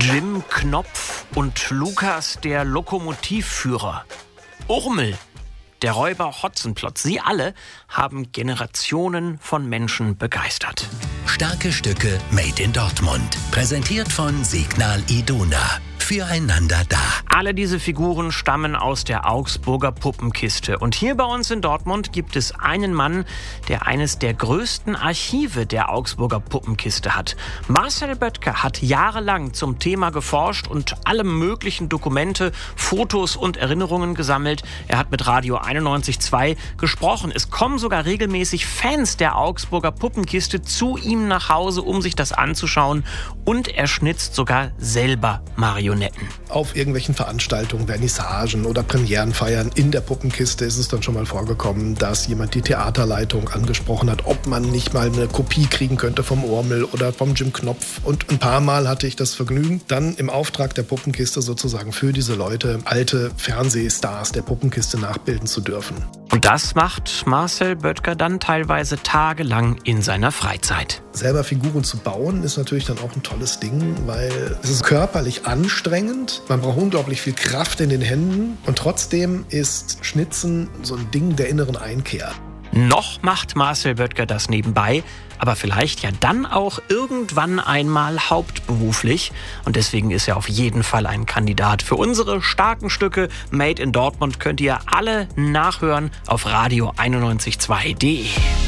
Jim Knopf und Lukas, der Lokomotivführer. Urmel, der Räuber Hotzenplotz. Sie alle haben Generationen von Menschen begeistert. Starke Stücke made in Dortmund. Präsentiert von Signal Iduna. Füreinander da. Alle diese Figuren stammen aus der Augsburger Puppenkiste. Und hier bei uns in Dortmund gibt es einen Mann, der eines der größten Archive der Augsburger Puppenkiste hat. Marcel Böttger hat jahrelang zum Thema geforscht und alle möglichen Dokumente, Fotos und Erinnerungen gesammelt. Er hat mit Radio 91.2 gesprochen. Es kommen sogar regelmäßig Fans der Augsburger Puppenkiste zu ihm nach Hause, um sich das anzuschauen. Und er schnitzt sogar selber Marionetten. Auf irgendwelchen Veranstaltungen, Vernissagen oder Premierenfeiern in der Puppenkiste ist es dann schon mal vorgekommen, dass jemand die Theaterleitung angesprochen hat, ob man nicht mal eine Kopie kriegen könnte vom Urmel oder vom Jim Knopf. Und ein paar Mal hatte ich das Vergnügen, dann im Auftrag der Puppenkiste sozusagen für diese Leute alte Fernsehstars der Puppenkiste nachbilden zu dürfen. Und das macht Marcel Böttger dann teilweise tagelang in seiner Freizeit. Selber Figuren zu bauen ist natürlich dann auch ein tolles Ding, weil es ist körperlich anstrengend. Man braucht unglaublich viel Kraft in den Händen und trotzdem ist Schnitzen so ein Ding der inneren Einkehr. Noch macht Marcel Böttger das nebenbei, aber vielleicht ja dann auch irgendwann einmal hauptberuflich. Und deswegen ist er auf jeden Fall ein Kandidat. Für unsere starken Stücke Made in Dortmund könnt ihr alle nachhören auf radio912.de.